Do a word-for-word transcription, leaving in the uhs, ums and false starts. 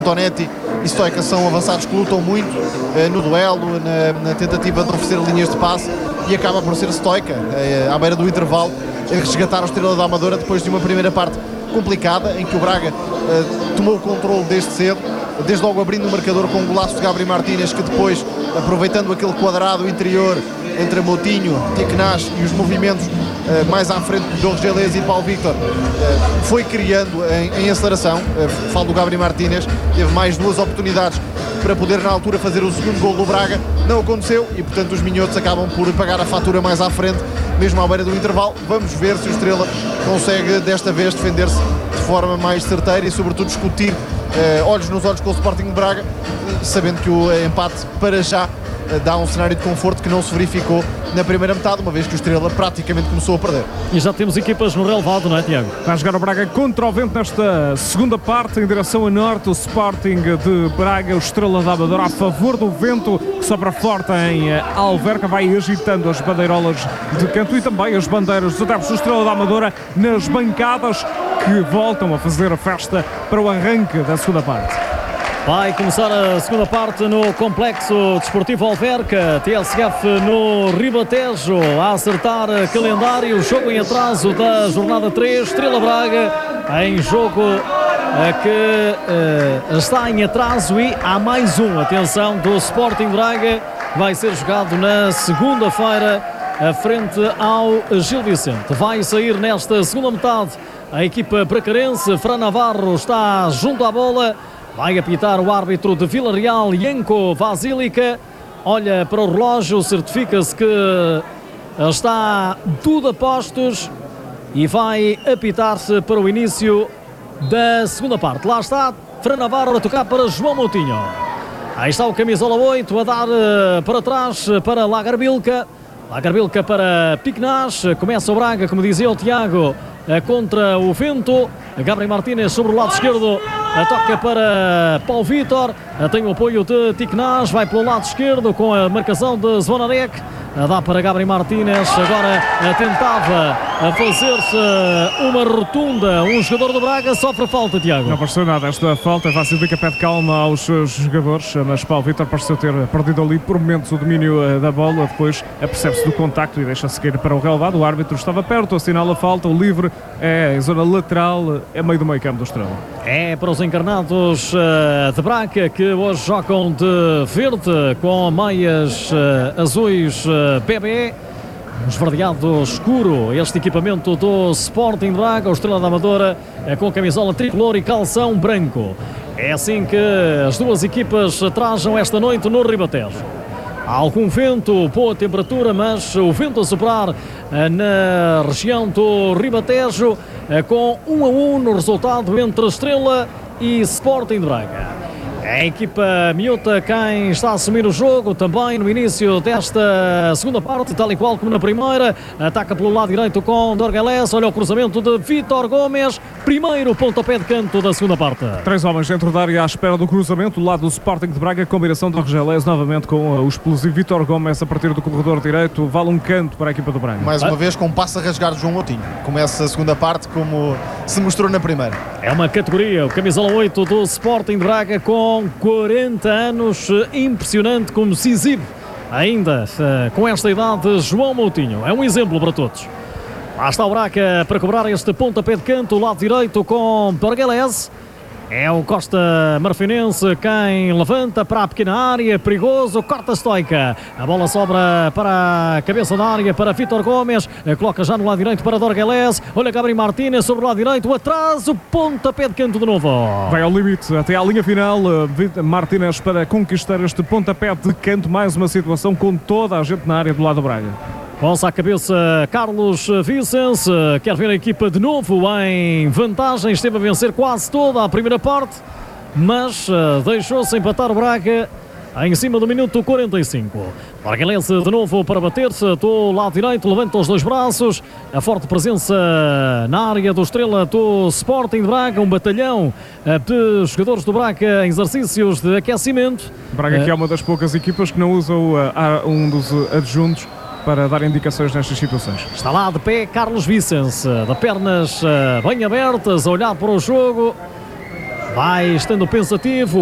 Antonetti e Stoica são avançados que lutam muito eh, no duelo, na, na tentativa de oferecer linhas de passe, e acaba por ser Stoica, eh, à beira do intervalo, a resgatar a Estrela da Amadora depois de uma primeira parte complicada, em que o Braga eh, tomou o controle desde cedo, desde logo abrindo o marcador com um golaço de Gabriel Martínez, que depois, aproveitando aquele quadrado interior entre Moutinho, Tiquenaz e os movimentos uh, mais à frente de Dorgelés e Paulo Victor, uh, foi criando em, em aceleração. Uh, falo do Gabriel Martínez, teve mais duas oportunidades para poder na altura fazer o segundo gol do Braga, não aconteceu, e portanto os minhotos acabam por pagar a fatura mais à frente, mesmo à beira do intervalo. Vamos ver se o Estrela consegue desta vez defender-se de forma mais certeira e sobretudo discutir uh, olhos nos olhos com o Sporting de Braga, uh, sabendo que o empate para já dá um cenário de conforto que não se verificou na primeira metade, uma vez que o Estrela praticamente começou a perder. E já temos equipas no relevado, não é, Tiago? Vai jogar o Braga contra o vento nesta segunda parte, em direção a norte, o Sporting de Braga, o Estrela da Amadora a favor do vento, que sopra forte em Alverca, vai agitando as bandeirolas de canto e também as bandeiras dos adeptos do Estrela da Amadora nas bancadas, que voltam a fazer a festa para o arranque da segunda parte. Vai começar a segunda parte no Complexo Desportivo Alverca, T S F no Ribatejo, a acertar calendário, jogo em atraso da jornada três, Estrela Braga em jogo que uh, está em atraso, e há mais um, atenção, do Sporting Braga, vai ser jogado na segunda-feira, a frente ao Gil Vicente. Vai sair nesta segunda metade a equipa bracarense, Fran Navarro está junto à bola. Vai apitar o árbitro de Vila Real, Janko Vasilica. Olha para o relógio, certifica-se que está tudo a postos e vai apitar-se para o início da segunda parte. Lá está Fran Navarro a tocar para João Moutinho. Aí está o camisola oito a dar para trás para Lagarbilca. Lagarbilca para Tiquenaz. Começa o Braga, como dizia o Tiago, contra o vento. Gabriel Martínez sobre o lado esquerdo, toca para Paulo Vítor, tem o apoio de Tiquenaz, vai pelo lado esquerdo com a marcação de Zvonarek, dá para Gabriel Martínez, agora tentava fazer-se uma rotunda, um jogador do Braga sofre falta, Tiago. Não pareceu nada esta falta, Vasilica pede calma aos jogadores, mas Paulo Vítor pareceu ter perdido ali por momentos o domínio da bola, depois apercebe-se do contacto e deixa seguir para o relevado. O árbitro estava perto, assinala a falta, o livre é em zona lateral, é meio do meio campo do Estrela. É para os encarnados uh, de Braga, que hoje jogam de verde com meias uh, azuis uh, B B, um esverdeado escuro, este equipamento do Sporting de Braga, o Estrela da Amadora uh, com camisola tricolor e calção branco. É assim que as duas equipas trajam esta noite no Ribatejo. Há algum vento, boa temperatura, mas o vento a soprar uh, na região do Ribatejo, uh, com um a um no resultado entre Estrela e Sporting de Braga. A equipa miúta quem está a assumir o jogo também no início desta segunda parte, tal e qual como na primeira. Ataca pelo lado direito com Dorgelés. Olha o cruzamento de Vítor Gomes. Primeiro pontapé de canto da segunda parte. Três homens dentro da área à espera do cruzamento do lado do Sporting de Braga. Combinação de Dorgelés novamente com o explosivo Vítor Gomes a partir do corredor direito. Vale um canto para a equipa do Braga. Mais uma vez com um passo a rasgar de João Moutinho. Começa a segunda parte como se mostrou na primeira. É uma categoria, o camisola oito do Sporting de Braga com quarenta anos, impressionante como se exibe ainda com esta idade João Moutinho, é um exemplo para todos. Lá está o Braga para cobrar este pontapé de canto, lado direito com Dorgelés. É o Costa Marfinense quem levanta para a pequena área, perigoso, corta Stoica. A bola sobra para a cabeça da área para Vítor Gomes, coloca já no lado direito para Dorgelés. Olha Gabriel Martínez sobre o lado direito, atraso, pontapé de canto de novo. Vai ao limite, até à linha final, Martínez para conquistar este pontapé de canto, mais uma situação com toda a gente na área do lado do Braga. Posa a cabeça Carlos Vicens, quer ver a equipa de novo em vantagem, esteve a vencer quase toda a primeira parte, mas uh, deixou-se empatar o Braga em cima do minuto quarenta e cinco. Braganense de novo para bater-se do lado direito, levanta os dois braços, a forte presença na área do Estrela do Sporting de Braga, um batalhão de jogadores do Braga em exercícios de aquecimento. Braga uh, que é uma das poucas equipas que não usam uh, um dos adjuntos para dar indicações nestas situações. Está lá de pé Carlos Vicens, de pernas bem abertas, a olhar para o jogo. vai estando pensativo.